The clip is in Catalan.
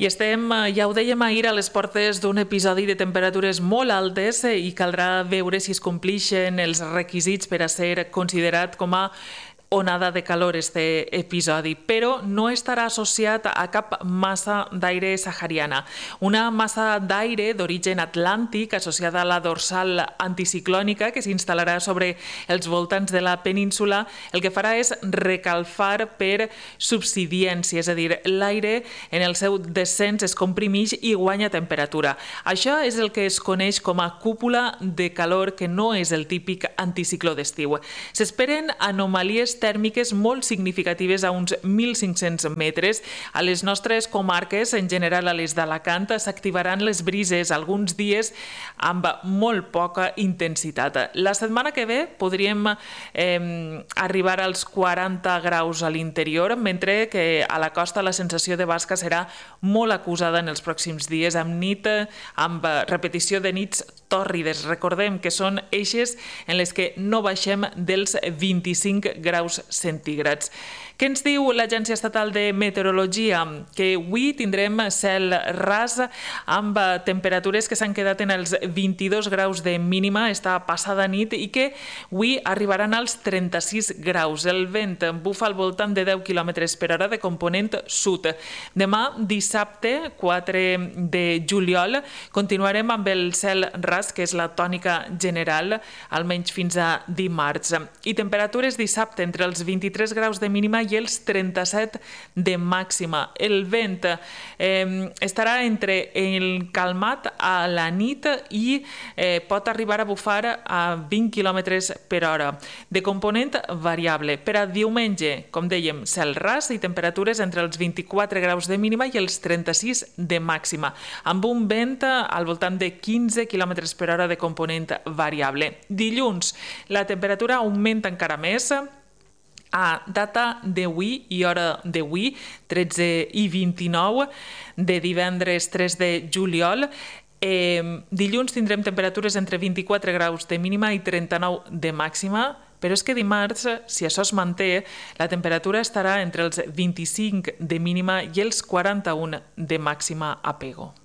I estem, ja ho dèiem ahir, a les portes d'un episodi de temperatures molt altes i caldrà veure si es complixen els requisits per a ser considerat com a onada de calor este episodi, però no estarà associat a cap massa d'aire sahariana. Una massa d'aire d'origen atlàntic associada a la dorsal anticiclònica que s'instal·larà sobre els voltants de la península, el que farà és recalfar per subsidiència, és a dir, l'aire en el seu descens es comprimeix i guanya temperatura. Això és el que es coneix com a cúpula de calor, que no és el típic anticicló d'estiu. S'esperen anomalies tèrmiques molt significatives a uns 1.500 metres. A les nostres comarques, en general a les d'Alacant, s'activaran les brises alguns dies amb molt poca intensitat. La setmana que ve podríem arribar als 40 graus a l'interior, mentre que a la costa la sensació de basca serà molt acusada en els pròxims dies, amb repetició de nits tòrrides. Recordem que són eixes en les que no baixem dels 25 graus centígrads. Què ens diu l'Agència Estatal de Meteorologia? Que avui tindrem cel ras amb temperatures que s'han quedat en els 22 graus de mínima esta passada nit i que avui arribaran als 36 graus. El vent bufa al voltant de 10 km per hora de component sud. Demà, dissabte, 4 de juliol, continuarem amb el cel ras, que és la tònica general, almenys fins a dimarts. I temperatures dissabte entre els 23 graus de mínima i els 37 de màxima. El vent estarà entre el calmat a la nit i pot arribar a bufar a 20 km per hora, de component variable. Per a diumenge, com dèiem, cel ras i temperatures entre els 24 graus de mínima i els 36 de màxima, amb un vent al voltant de 15 km per hora de component variable. Dilluns, la temperatura augmenta encara més. A data d'avui i hora d'avui, 13 i 29 de divendres 3 de juliol, dilluns tindrem temperatures entre 24 graus de mínima i 39 de màxima, però és que dimarts, si això es manté, la temperatura estarà entre els 25 de mínima i els 41 de màxima a Pego.